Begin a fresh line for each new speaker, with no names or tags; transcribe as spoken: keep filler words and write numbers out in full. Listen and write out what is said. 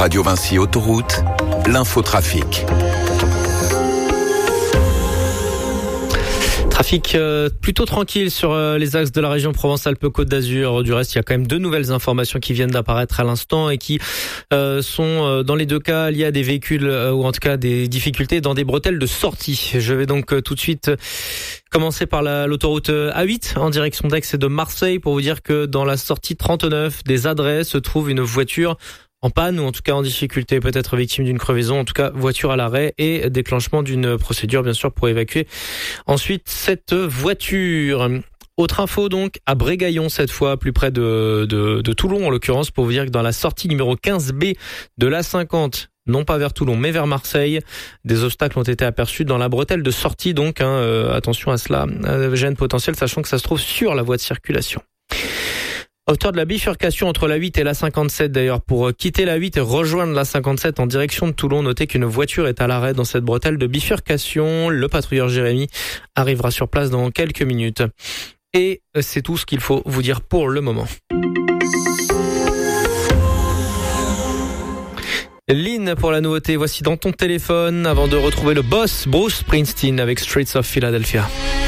Radio Vinci Autoroute, l'infotrafic.
Trafic euh, plutôt tranquille sur euh, les axes de la région Provence-Alpes-Côte d'Azur. Du reste, il y a quand même deux nouvelles informations qui viennent d'apparaître à l'instant et qui euh, sont euh, dans les deux cas liées à des véhicules euh, ou en tout cas des difficultés dans des bretelles de sortie. Je vais donc euh, tout de suite commencer par la, l'autoroute A huit en direction d'Aix et de Marseille pour vous dire que dans la sortie trente-neuf des Adrets se trouve une voiture en panne ou en tout cas en difficulté, peut-être victime d'une crevaison, en tout cas voiture à l'arrêt et déclenchement d'une procédure bien sûr pour évacuer ensuite cette voiture. Autre info donc à Brégaillon cette fois, plus près de, de, de Toulon en l'occurrence, pour vous dire que dans la sortie numéro quinze B de l'A cinquante, non pas vers Toulon mais vers Marseille, des obstacles ont été aperçus dans la bretelle de sortie donc, hein, euh, attention à cela, euh, gêne potentielle sachant que ça se trouve sur la voie de circulation. Hauteur de la bifurcation entre la huit et la cinquante-sept d'ailleurs. Pour quitter la huit et rejoindre la cinquante-sept en direction de Toulon, notez qu'une voiture est à l'arrêt dans cette bretelle de bifurcation. Le patrouilleur Jérémy arrivera sur place dans quelques minutes. Et c'est tout ce qu'il faut vous dire pour le moment. Lynn pour la nouveauté, voici dans ton téléphone avant de retrouver le boss Bruce Springsteen avec Streets of Philadelphia.